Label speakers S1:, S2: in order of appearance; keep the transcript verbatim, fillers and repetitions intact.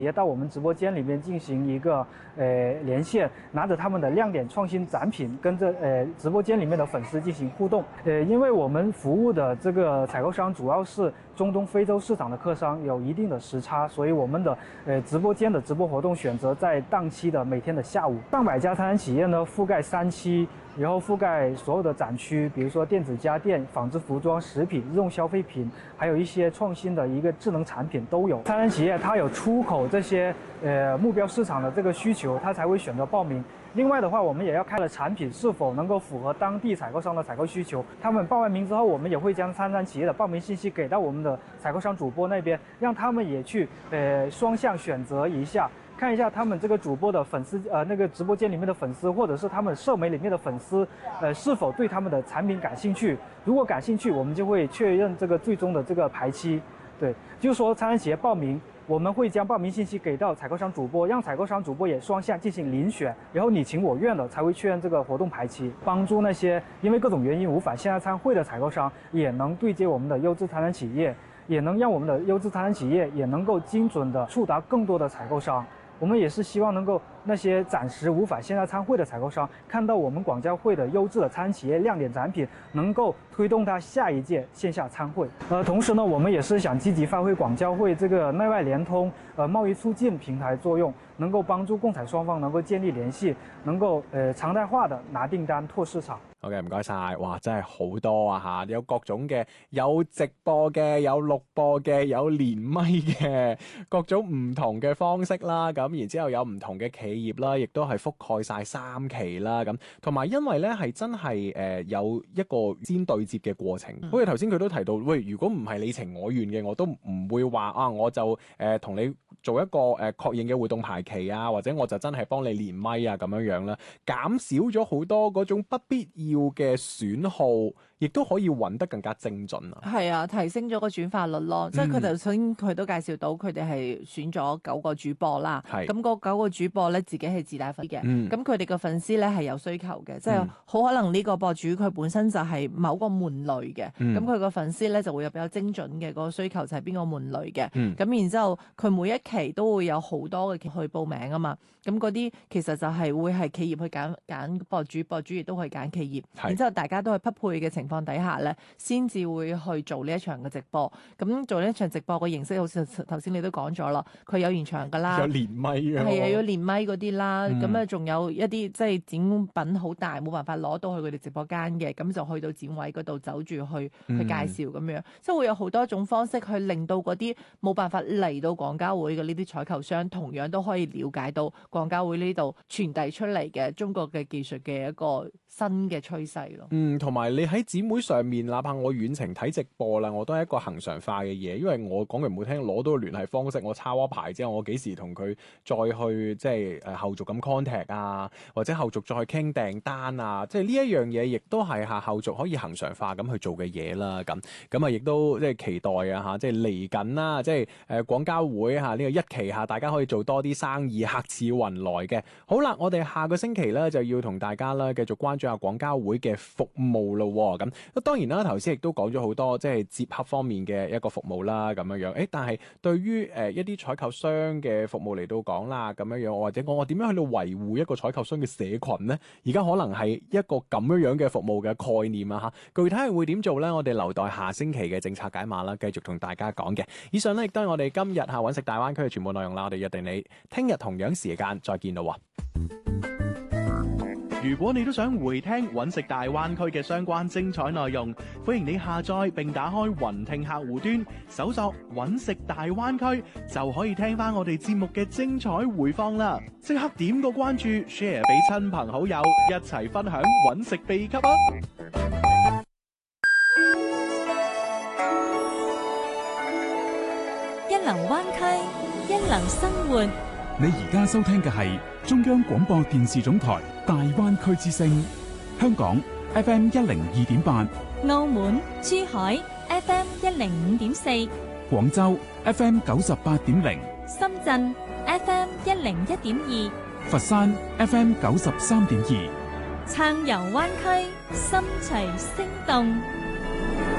S1: 也到我们直播间里面进行一个呃连线，拿着他们的亮点创新展品，跟着呃直播间里面的粉丝进行互动。呃，因为我们服务的这个采购商主要是中东、非洲市场的客商，有一定的时差，所以我们的呃直播间的直播活动选择在档期的每天的下午。上百家参展企业呢，覆盖三期。然后覆盖所有的展区，比如说电子家电、纺织服装、食品、日用消费品，还有一些创新的一个智能产品都有。参展企业它有出口这些呃目标市场的这个需求，它才会选择报名。另外的话，我们也要看了产品是否能够符合当地采购商的采购需求。他们报完名之后，我们也会将参展企业的报名信息给到我们的采购商主播那边，让他们也去呃双向选择一下。看一下他们这个主播的粉丝，呃，那个直播间里面的粉丝，或者是他们社媒里面的粉丝，呃，是否对他们的产品感兴趣？如果感兴趣，我们就会确认这个最终的这个排期。对，就是说参展企业报名，我们会将报名信息给到采购商主播，让采购商主播也双向进行遴选，然后你情我愿的才会确认这个活动排期，帮助那些因为各种原因无法线下参会的采购商，也能对接我们的优质参展企业，也能让我们的优质参展企业也能够精准的触达更多的采购商。我们也是希望能够那些暂时无法线下参会的采购商，看到我们广交会的优质的参展企业亮点展品，能够推动他下一届线下参会。呃，同时呢，我们也是想积极发挥广交会这个内外联通、呃贸易促进平台作用，能够帮助共采双方能夠建立聯繫，能夠誒常態化的拿訂單、拓市場。
S2: 好嘅，唔該晒，哇，真係好多啊嚇，有各種嘅，有直播嘅，有錄播嘅，有連咪嘅，各種唔同嘅方式啦。咁然之後有唔同嘅企業啦，亦都係覆蓋晒三期啦。咁同埋因為咧係真係誒、呃、有一個先對接嘅過程。好似頭先佢都提到，喂，如果唔係你情我願嘅，我都唔會話啊，我就誒同、呃、你做一個誒、呃、確認嘅活動排期啊，或者我就真係幫你連咪啊咁樣樣啦，減少咗好多嗰種不必要嘅損耗，亦都可以揾得更加精準啊！
S3: 係啊，提升咗個轉化率咯，嗯、即係佢頭先佢都介紹到，佢哋係選咗九個主播啦。咁嗰九個主播咧，自己係自帶粉嘅。咁佢哋嘅粉絲咧係有需求嘅，即係好可能呢個博主佢本身就係某個門類嘅。咁佢個粉絲咧就會有比較精準嘅嗰個需求，就係邊個門類嘅。咁、嗯、然之後佢每一期都會有好多嘅去報名啊嘛。咁嗰啲其實就係會係企業去揀揀博主，博主亦都可以揀企業。然之後大家都係匹配嘅情況底下咧，先至會去做呢一場嘅直播。咁做呢一場直播嘅形式，好似頭先你都講咗啦，佢有現場噶啦，
S2: 有連咪嘅，
S3: 係啊，有連咪嗰啲啦。咁啊，仲有一啲即係展品好大，冇辦法攞到去佢哋直播間嘅，咁就去到展位嗰度走住去去介紹咁樣。即係會有好多種方式去令到嗰啲冇辦法嚟到廣交會嘅呢啲採購商，同樣都可以了解到廣交會呢度傳遞出嚟嘅中國嘅技術嘅一個新嘅趨勢咯。
S2: 嗯，同埋你喺展會上面，哪怕我遠程睇直播啦，我都係一個恆常化嘅嘢，因為我講句唔好聽，攞到聯繫方式，我抄一排之後，我幾時同佢再去即係誒後續咁 contact 啊，或者後續再去傾訂單啊，即係呢一樣嘢，亦都係下後續可以恆常化咁去做嘅嘢啦。咁咁啊，亦都即係期待啊嚇，即係嚟緊啦，即係誒廣交會嚇呢個一期下，大家可以做多啲生意，客似雲來嘅。好啦，我哋下個星期咧就要同大家咧繼續關注下廣交會嘅服務咯。咁當然啦，頭先亦都講咗好多即係接洽方面嘅一個服務啦，咁樣樣。誒，但係對於誒一啲採購商嘅服務嚟到講啦，咁樣樣，或者我我點樣去到維護一個採購商嘅社群呢？而家可能係一個咁樣樣嘅服務嘅概念啊嚇。具體係會點做呢？我哋留待下星期嘅政策解碼啦，繼續同大家講嘅。以上呢，亦都係我哋今日嚇揾食大灣區嘅全部內容啦。我哋約定你聽日同樣時間再見咯。
S4: 如果你都想回聽揾食大灣區嘅相關精彩內容，歡迎你下載並打開雲聽客戶端，搜索揾食大灣區，就可以聽翻我哋節目嘅精彩回放啦！即刻點個關注 ，share 俾親朋好友，一齊分享揾食秘笈啊！
S5: 一流灣區，一流生活。
S6: 你而家收聽嘅係中央廣播電視總台大灣區之聲，香港 F M 一零二點八，
S5: 澳門、珠海 F M 一零五點四，
S6: 廣州 F M 九十八點零，
S5: 深圳 F M 一零一點二，
S6: 佛山 F M 九十三點二，
S5: 撐遊灣區，心齊聲動。